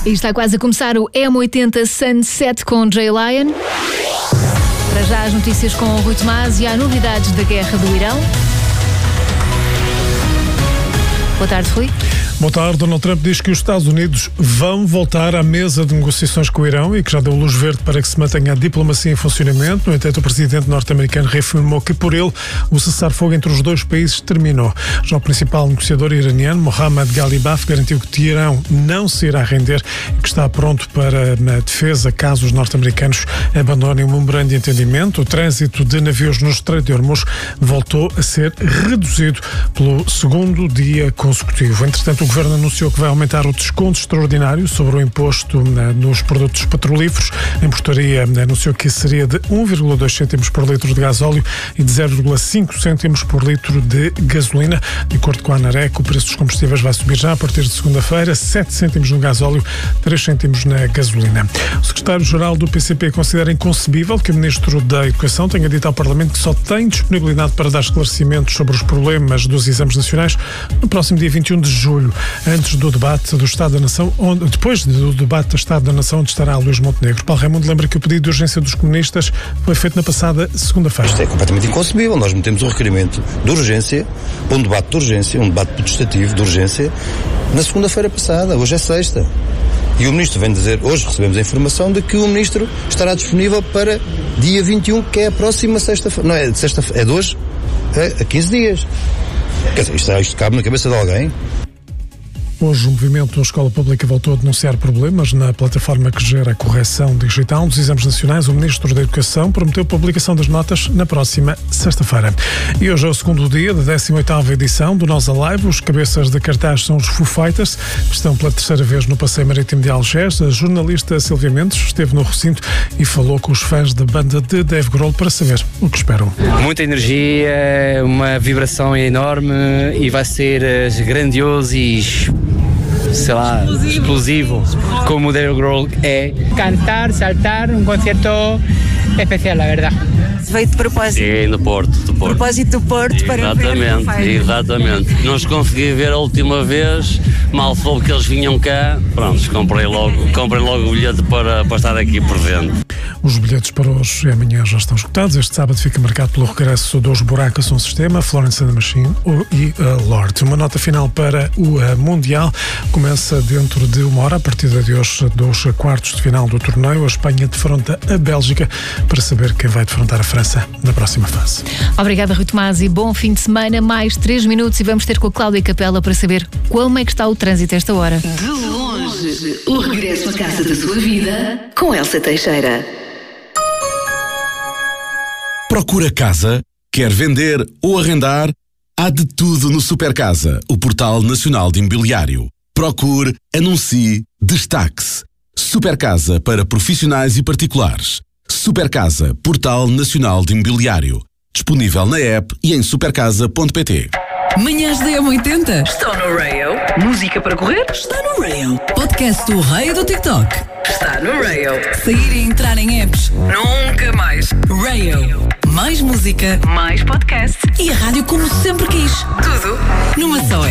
E está quase a começar o M80 Sunset com Jay Lion. Para já as notícias com o Rui Tomás e há novidades da guerra do Irão. Boa tarde, Rui. Boa tarde. Donald Trump diz que os Estados Unidos vão voltar à mesa de negociações com o Irão e que já deu luz verde para que se mantenha a diplomacia em funcionamento. No entanto, o presidente norte-americano reafirmou que, por ele, o cessar-fogo entre os dois países terminou. Já o principal negociador iraniano, Mohammad Ghalibaf, garantiu que Teherão não se irá render e que está pronto para a defesa caso os norte-americanos abandonem o memorando de entendimento. O trânsito de navios no Estreito de Hormuz voltou a ser reduzido pelo segundo dia consecutivo. Entretanto, o Governo anunciou que vai aumentar o desconto extraordinário sobre o imposto nos produtos petrolíferos. A importaria anunciou que seria de 1,2 cêntimos por litro de gasóleo e de 0,5 cêntimos por litro de gasolina. De acordo com a ANAREC, o preço dos combustíveis vai subir já a partir de segunda-feira, 7 cêntimos no gasóleo, 3 cêntimos na gasolina. O secretário-geral do PCP considera inconcebível que o Ministro da Educação tenha dito ao Parlamento que só tem disponibilidade para dar esclarecimentos sobre os problemas dos exames nacionais no próximo dia 21 de julho. Antes do debate do Estado da Nação, depois do debate do Estado da Nação, onde estará Luís Montenegro. Paulo Raimundo lembra que o pedido de urgência dos comunistas foi feito na passada segunda-feira. Isto é completamente inconcebível. Nós metemos um requerimento de urgência, um debate de urgência, um debate protestativo de urgência, na segunda-feira passada. Hoje é sexta. E o Ministro vem dizer, hoje recebemos a informação de que o Ministro estará disponível para dia 21, que é a próxima sexta-feira. Não é de sexta-feira, é de hoje, a 15 dias. Quer dizer, isto cabe na cabeça de alguém? Hoje o movimento Escola Pública voltou a denunciar problemas na plataforma que gera a correção digital dos exames nacionais. O Ministro da Educação prometeu a publicação das notas na próxima sexta-feira. E hoje é o segundo dia da 18ª edição do Nós Alive. Os cabeças de cartaz são os Foo Fighters, que estão pela terceira vez no Passeio Marítimo de Algés. A jornalista Silvia Mendes esteve no recinto e falou com os fãs da banda de Dave Grohl para saber o que esperam. Muita energia, uma vibração enorme e vai ser grandioso e explosivo, como o Dave Grohl é. Cantar, saltar, um concerto especial, a verdade. Veio de propósito. Sim, do Porto. Propósito do Porto para ver. Exatamente. Não os consegui ver a última vez, mal soube que eles vinham cá, pronto, comprei logo o bilhete para estar aqui presente. Os bilhetes para hoje e amanhã já estão esgotados. Este sábado fica marcado pelo regresso dos Buracos Som Sistema, Florence and the Machine e Lorde. Uma nota final para o Mundial. Começa dentro de uma hora, a partir de hoje, dos quartos de final do torneio. A Espanha defronta a Bélgica para saber quem vai defrontar a França na próxima fase. Obrigada, Rui Tomás, e bom fim de semana. Mais 3 minutos e vamos ter com a Cláudia Capela para saber como é que está o trânsito a esta hora. De longe, o regresso à casa da sua vida com Elsa Teixeira. Procura casa? Quer vender ou arrendar? Há de tudo no Supercasa, o portal nacional de imobiliário. Procure, anuncie, destaque-se. Supercasa para profissionais e particulares. Supercasa, portal nacional de imobiliário. Disponível na app e em supercasa.pt. Manhãs da M80 estão no Rail. Música para correr? Está no Rail. Podcast do Rei do TikTok? Está no Rail. Sair e entrar em apps? Nunca mais. Rail. Mais música, mais podcast e a rádio como sempre quis. Tudo numa só app.